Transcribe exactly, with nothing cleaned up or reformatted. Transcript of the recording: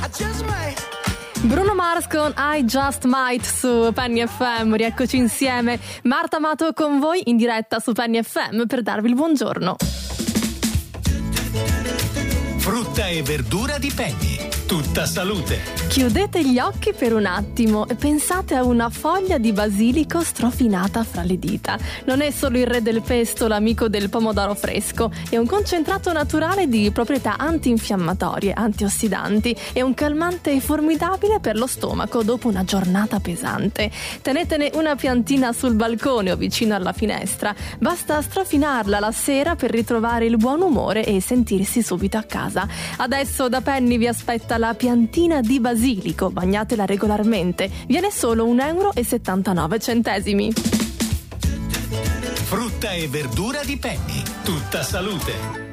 Bruno Mars con I Just Might su Penny F M. Rieccoci insieme, Marta Amato con voi in diretta su Penny F M per darvi il buongiorno. Frutta e verdura di Penny, tutta salute. Chiudete gli occhi per un attimo e pensate a una foglia di basilico strofinata fra le dita. Non è solo il re del pesto, l'amico del pomodoro fresco, è un concentrato naturale di proprietà antinfiammatorie, antiossidanti e un calmante formidabile per lo stomaco dopo una giornata pesante. Tenetene una piantina sul balcone o vicino alla finestra, basta strofinarla la sera per ritrovare il buon umore e sentirsi subito a casa. Adesso da Penny vi aspetta la piantina di basilico, bagnatela regolarmente, viene solo un euro e settantanove centesimi. Frutta e verdura di Penny, tutta salute.